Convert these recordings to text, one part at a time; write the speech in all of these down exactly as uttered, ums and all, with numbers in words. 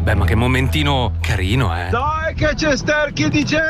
Beh, ma che momentino carino, eh. Dai che c'è Sterky D J!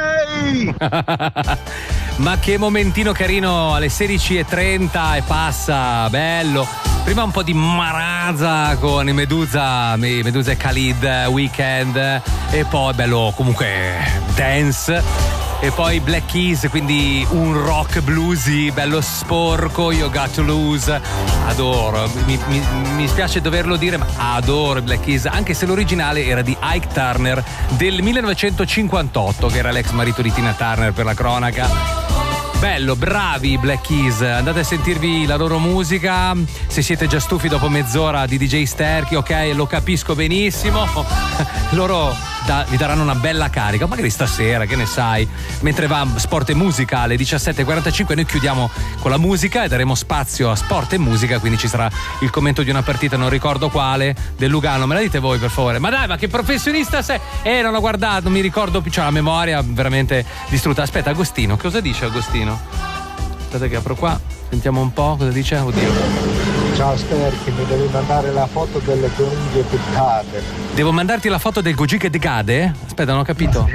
Ma che momentino carino alle sedici e trenta e passa, bello. Prima un po' di Maraza con i Medusa, Medusa e Khalid, Weekend, e poi bello comunque dance. E poi Black Keys, quindi un rock bluesy bello sporco, You Got to Lose. Adoro, mi, mi, mi spiace doverlo dire, ma adoro i Black Keys, anche se l'originale era di Ike Turner del millenovecentocinquantotto, che era l'ex marito di Tina Turner, per la cronaca. Bello, bravi i Black Keys, andate a sentirvi la loro musica. Se siete già stufi dopo mezz'ora di D J Sterky, ok, lo capisco benissimo. Loro da, vi daranno una bella carica, magari stasera, che ne sai, mentre va Sport e Musica alle diciassette e quarantacinque. Noi chiudiamo con la musica e daremo spazio a Sport e Musica, quindi ci sarà il commento di una partita, non ricordo quale, del Lugano. Me la dite voi, per favore? Ma dai, ma che professionista sei? Eh, non ho guardato, non mi ricordo più, c'ho la memoria veramente distrutta. Aspetta, Agostino, cosa dice Agostino? Aspetta che apro qua, sentiamo un po' cosa dice. Oddio. Ciao Sterky, mi devi mandare la foto delle tue unghie piccate. Devo mandarti la foto del Goji che decade? Aspetta, non ho capito.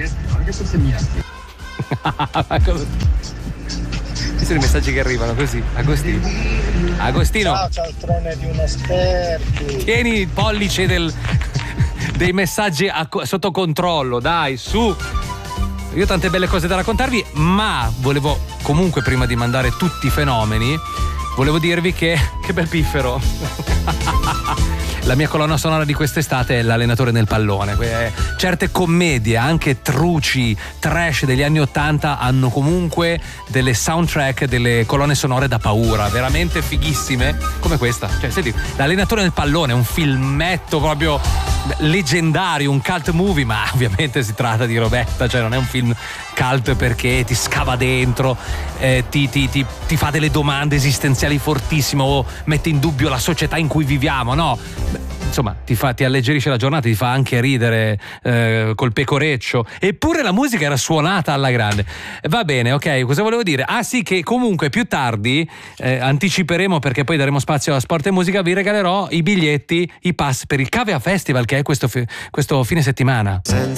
Questi sono i messaggi che arrivano così. Agostino. Agostino. Ciao cialtrone di uno Sterky. Tieni il pollice del, dei messaggi a, sotto controllo, dai, su. Io ho tante belle cose da raccontarvi, ma volevo comunque, prima di mandare tutti i fenomeni, volevo dirvi che che bel piffero. La mia colonna sonora di quest'estate è L'allenatore nel pallone. Certe commedie, anche truci, trash degli anni ottanta, hanno comunque delle soundtrack, delle colonne sonore da paura, veramente fighissime, come questa. Cioè, senti, L'allenatore nel pallone è un filmetto proprio leggendario, un cult movie, ma ovviamente si tratta di robetta, cioè non è un film cult perché ti scava dentro, eh, ti, ti, ti, ti fa delle domande esistenziali fortissime o mette in dubbio la società in cui viviamo, no? Insomma, ti, fa, ti alleggerisce la giornata, ti fa anche ridere eh, col pecoreccio. Eppure la musica era suonata alla grande. Va bene, ok, cosa volevo dire? Ah sì, che comunque più tardi eh, anticiperemo, perché poi daremo spazio a Sport e Musica, vi regalerò i biglietti, i pass per il Cavea Festival, che è questo, fi- questo fine settimana.